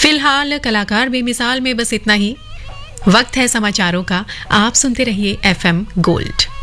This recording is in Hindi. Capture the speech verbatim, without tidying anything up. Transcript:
फिलहाल कलाकार बेमिसाल में बस इतना ही। वक्त है समाचारों का, आप सुनते रहिए एफ एम गोल्ड।